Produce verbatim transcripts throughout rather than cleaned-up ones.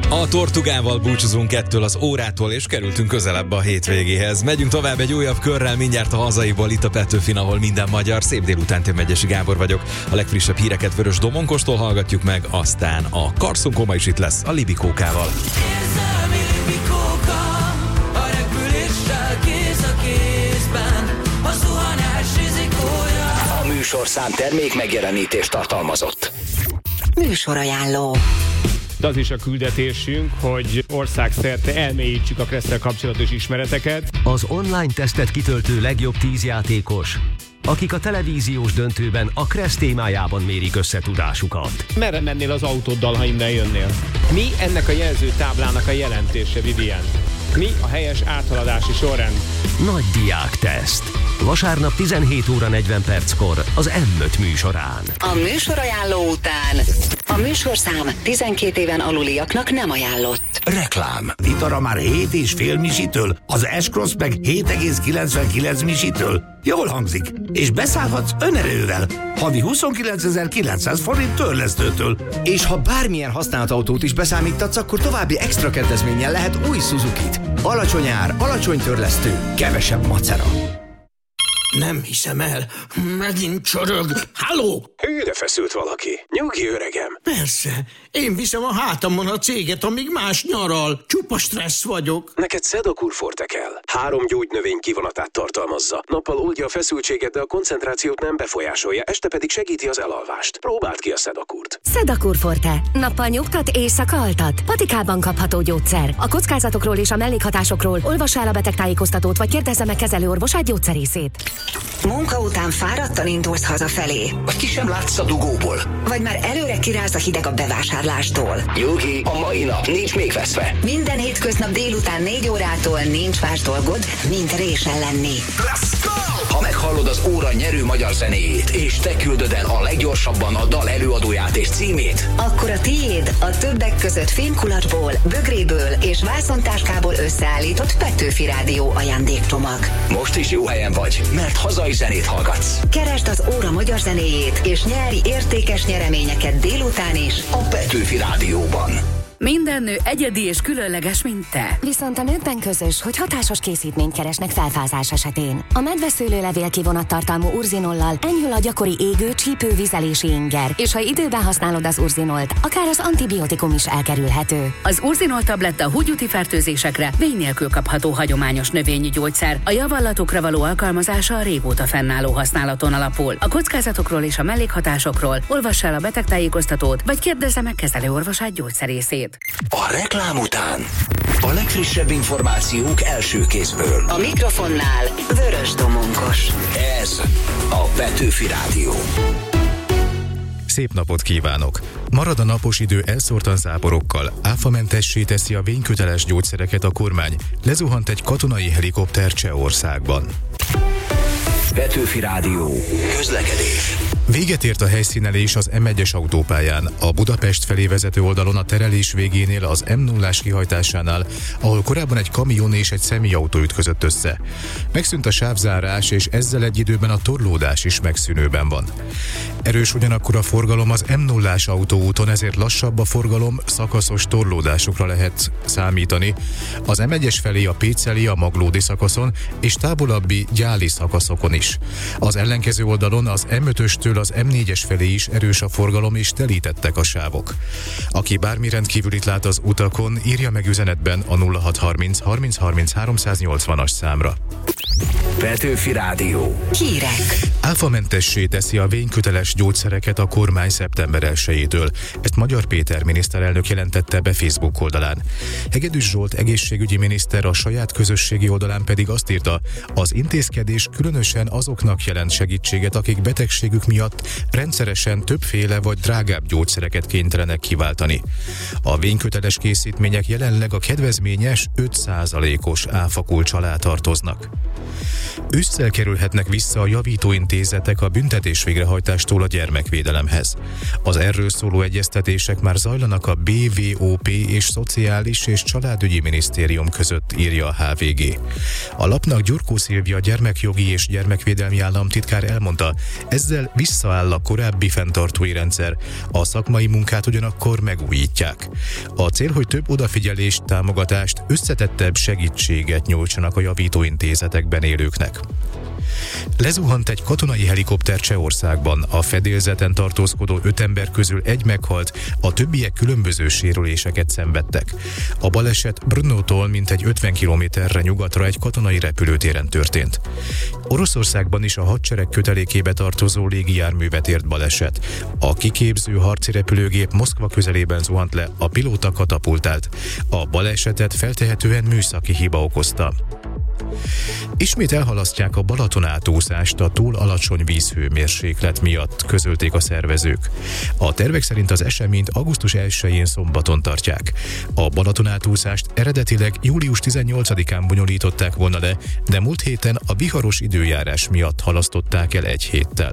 A Tortugával búcsúzunk ettől az órától, és kerültünk közelebb a hétvégéhez. Megyünk tovább egy újabb körrel, mindjárt a hazaiból, itt a Petőfin, ahol minden magyar. Szép délután, én Megyesi Gábor vagyok. A legfrissebb híreket Vörös Domonkostól hallgatjuk meg, aztán a Karszon is itt lesz a Libikókával. Érzelmi Libikóka, a repüléssel kéz a kézben, a zuhanás rizikója. A műsorszám termék megjelenítést tartalmazott. Műsorajánló. Az is a küldetésünk, hogy országszerte elmélyítsük a Kressz-tel kapcsolatos ismereteket. Az online tesztet kitöltő legjobb tíz játékos, akik a televíziós döntőben a Kressz témájában mérik össze tudásukat. Merre mennél az autóddal, ha innen jönnél? Mi ennek a jelzőtáblának a jelentése, Vivian? Mi a helyes áthaladási sorrend? Nagy diákteszt. Vasárnap tizenhét óra negyven perckor az M öt műsorán. A műsorajánló után a műsorszám tizenkét éven aluliaknak nem ajánlott. Reklám. Vitara már hét és fél misitől, az S-Cross meg hét egész kilencvenkilenc misitől. Jól hangzik. És beszállhatsz önerővel. Havi huszonkilencezer-kilencszáz forint törlesztőtől. És ha bármilyen használt autót is beszámítatsz, akkor további extra kedvezménnyel lehet új Suzukit. Alacsony ár, alacsony törlesztő, kevesebb macera. Nem hiszem el. Megint csorog. Halló? Hűre feszült valaki. Nyugi, öregem. Persze. Én viszem a hátamon a céget, amíg más nyaral. Csupa stressz vagyok. Neked Sedakur Forte kell. Három gyógynövény kivonatát tartalmazza. Nappal oldja a feszültséget, de a koncentrációt nem befolyásolja, este pedig segíti az elalvást. Próbáld ki a Sedakurt. Sedakur Forte. Nappal nyugtat, éjszaka altat. Patikában kapható gyógyszer. A kockázatokról és a mellékhatásokról olvass el a betegtájékoztatót, vagy kérdezze meg kezelőorvosát, gyógyszerészét. Munka után fáradtan indulsz hazafelé. Vagy ki sem látsz a dugóból. Vagy már előre kiráz a hideg a bevásárlástól. Nyugi, a mai nap nincs még veszve. Minden hétköznap délután négy órától nincs más dolgod, mint résen lenni. Let's go! Ha meghallod az óra nyerő magyar zenéjét, és te küldöd el a leggyorsabban a dal előadóját és címét, akkor a tiéd a többek között fémkulacsból, bögréből és vászontáskából összeállított Petőfi Rádió ajándékcsomag. most is jó helyen vagy, mert hazai zenét hallgatsz. Keresd az óra magyar zenéjét, és nyerj értékes nyereményeket délután is a Petőfi Rádióban. Minden nő egyedi és különleges, mint te. Viszont a nőkben közös, hogy hatásos készítményt keresnek felfázás esetén. A medveszőlőlevél kivonattartalmú urzinollal enyhül a gyakori égő, csípő, vizelési inger, és ha időben használod az urzinolt, akár az antibiotikum is elkerülhető. Az urzinol tabletta húgyúti fertőzésekre vény nélkül kapható hagyományos növényi gyógyszer. A javallatokra való alkalmazása a régóta fennálló használaton alapul. A kockázatokról és a mellékhatásokról olvass el a betegtájékoztatót, vagy kérdezze meg kezelőorvosát, gyógyszerészét. A reklám után a legfrissebb információk első kézből. A mikrofonnál Vörös Domonkos. Ez a Petőfi Rádió. Szép napot kívánok! Marad a napos idő elszórtan záporokkal, áfamentessé teszi a vényköteles gyógyszereket a kormány. Lezuhant egy katonai helikopter Csehországban. Petőfi Rádió. Közlekedés. Véget ért a helyszínelés az M egyes autópályán, a Budapest felé vezető oldalon a terelés végénél az M nullás kihajtásánál, ahol korábban egy kamion és egy személyautó ütközött össze. Megszűnt a sávzárás, és ezzel egy időben a torlódás is megszűnőben van. Erős ugyanakkor a forgalom az M nullás autóúton, ezért lassabb a forgalom, szakaszos torlódásokra lehet számítani. Az M egyes felé a péceli, a maglódi szakaszon és távolabbi gyáli szakaszokon is. Az ellenkező oldalon az M ötöstől az M négyes felé is erős a forgalom, és telítettek a sávok. Aki bármi rendkívülit lát az utakon, írja meg üzenetben a nulla hat harminc harminc harminc háromszáznyolcvanas számra. Petőfi Rádió. Hírek. Áfamentessé teszi a vényköteles gyógyszereket a kormány szeptember elsejétől. Ezt Magyar Péter miniszterelnök jelentette be Facebook oldalán. Hegedűs Zsolt egészségügyi miniszter a saját közösségi oldalán pedig azt írta, az intézkedés különösen azoknak jelent segítséget, akik betegségük miatt rendszeresen többféle vagy drágább gyógyszereket kénytelenek kiváltani. A vényköteles készítmények jelenleg a kedvezményes öt százalékos áfakulcs alá tartoznak. Ősszel kerülhetnek vissza a javítóintézetek a büntetés végrehajtástól a gyermekvédelemhez. Az erről szóló egyeztetések már zajlanak a bé vé o pé és Szociális és Családügyi Minisztérium között, írja a há vé gé. A lapnak Gyurkó Szilvia gyermekjogi és gyermekvédelmi államtitkár elmondta, ezzel visszaáll a korábbi fenntartói rendszer, a szakmai munkát ugyanakkor megújítják. A cél, hogy több odafigyelést, támogatást, összetettebb segítséget nyújtsanak a javítóintézetekben élőknek. Lezuhant egy katonai helikopter Csehországban, a fedélzeten tartózkodó öt ember közül egy meghalt, a többiek különböző sérüléseket szenvedtek. A baleset Brnótól mintegy ötven kilométerre nyugatra egy katonai repülőtéren történt. Oroszországban is a hadsereg kötelékébe tartozó légijárművet ért baleset. A kiképző harci repülőgép Moszkva közelében zuhant le, a pilóta katapultált. A balesetet feltehetően műszaki hiba okozta. Ismét elhalasztják a Balaton átúszást a túl alacsony vízhőmérséklet miatt, közölték a szervezők. A tervek szerint az eseményt augusztus elsején szombaton tartják. A Balaton átúszást eredetileg július tizennyolcadikán bonyolították volna le, de múlt héten a viharos időjárás miatt halasztották el egy héttel.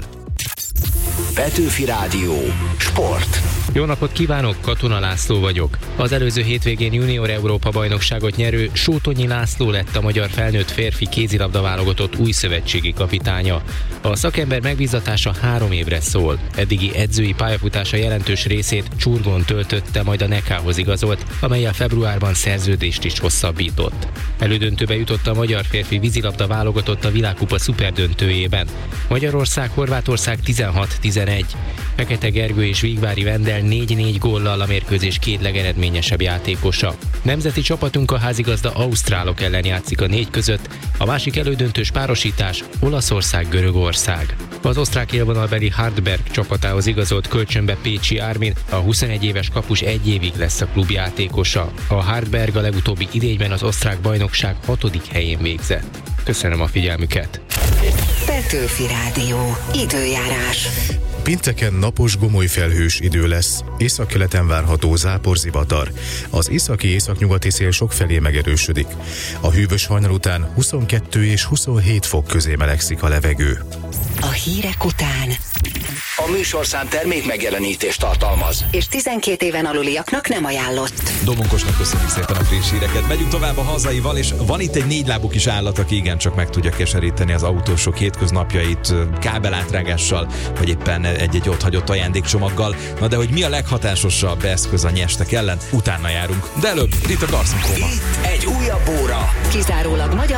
Petőfi Rádió. Sport. Jó napot kívánok, Katona László vagyok. Az előző hétvégén junior Európa bajnokságot nyerő Sótonyi László lett a magyar felnőtt férfi kézilabda válogatott új szövetségi kapitánya. A szakember megbízatása három évre szól. Eddigi edzői pályafutása jelentős részét Csurgón töltötte, majd a Nekához igazolt, amellyel februárban szerződést is hosszabbított. Elődöntőbe jutott a magyar férfi vízilabda válogatott a világkupa szuperdöntőjében. Magyarország Horvátország tizenhat tizenegy. Fekete Gergő és Vigvári Vendel négy-négy góllal a mérkőzés két legeredményesebb játékosa. Nemzeti csapatunk a házigazda ausztrálok ellen játszik a négy között, a másik elődöntős párosítás Olaszország-Görögország. Az osztrák élvonalbeli Hartberg csapatához igazolt kölcsönbe Pécsi Ármin, a huszonegy éves kapus egy évig lesz a klub játékosa. A Hartberg a legutóbbi idényben az osztrák bajnokság hatodik helyén végzett. Köszönöm a figyelmüket! Petőfi Rádió. Időjárás. Pénteken napos, gomoly felhős idő lesz, északkeleten várható záporzivatar. Az északi északnyugati szél sokfelé megerősödik. A hűvös hajnal után huszonkettő és huszonhét fok közé melegszik a levegő. A hírek után. A műsorszám termék megjelenítést tartalmaz. És tizenkét éven aluliaknak nem ajánlott. Domonkosnak köszönjük szépen a friss híreket. Megyünk tovább a hazaival, és van itt egy négylábú kis állat, aki igencsak meg tudja keseríteni az autósok hétköznapjait kábelátrágással, vagy éppen egy-egy ott hagyott ajándékcsomaggal. Na de hogy mi a leghatásosabb eszköz a nyestek ellen, utána járunk. De előbb itt a Karszon Kóma. Itt egy újabb óra. Kizárólag magyar